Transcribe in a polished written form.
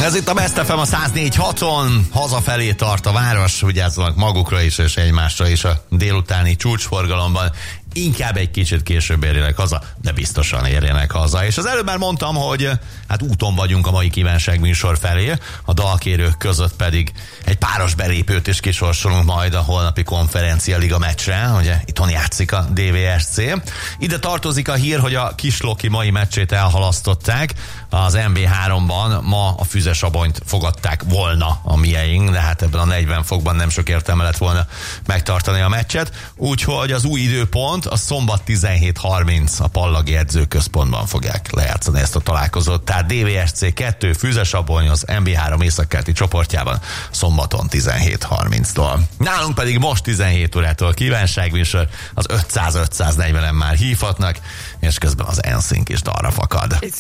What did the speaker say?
Ez itt a Best FM a 104.6-on, hazafelé tart a város, vigyázzanak magukra is és egymásra is a délutáni csúcsforgalomban. Inkább egy kicsit később érjenek haza, de biztosan érjenek haza. És az előbb már mondtam, hogy hát úton vagyunk a mai kívánságműsor felé, a dalkérők között pedig egy páros belépőt is kisorsolunk majd a holnapi Konferencia Liga meccsre, ugye itthon játszik a DVSC. Ide tartozik a hír, hogy a Kisloki mai meccsét elhalasztották, az MB3-ban ma a Füzesabonyt fogadták volna a mieink, de hát ebben a 40 fokban nem sok értelme lett volna megtartani a meccset, úgyhogy az új időpont a szombat 17:30 a Pallagi edzőközpontban fogják lejátszani ezt a találkozót, tehát DVSC 2 Füzesabony az MB3 északkeleti csoportjában szombaton 17:30-tól. Nálunk pedig most 17 órától kívánságműsor, az 500-540-en már hívhatnak, és közben az NSYNC is dalra fakad.